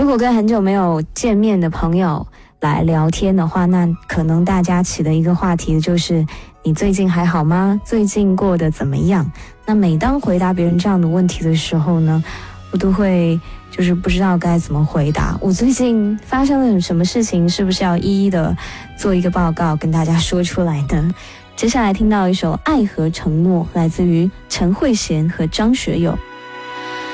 如果跟很久没有见面的朋友来聊天的话，那可能大家起的一个话题就是你最近还好吗？最近过得怎么样？那每当回答别人这样的问题的时候呢，我都会就是不知道该怎么回答。我最近发生了什么事情，是不是要一一的做一个报告跟大家说出来呢？接下来听到一首《爱和承诺》，来自于陈慧娴和张学友。